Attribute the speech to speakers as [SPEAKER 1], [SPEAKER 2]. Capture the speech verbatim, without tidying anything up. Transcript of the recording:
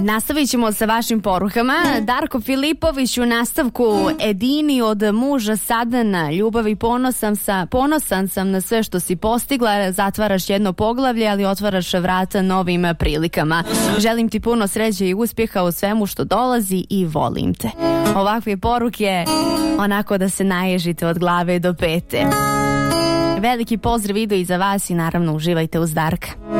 [SPEAKER 1] Nastavit ćemo sa vašim porukama. Darko Filipović u nastavku: Edini od muža sada na ljubavi, ponosan sam, ponosan sam na sve što si postigla. Zatvaraš jedno poglavlje, ali otvaraš vrata novim prilikama. Želim ti puno sreće i uspjeha u svemu što dolazi i volim te. Ovakve poruke, onako da se naježite od glave do pete. Veliki pozdrav idu i za vas i naravno uživajte uz Darka.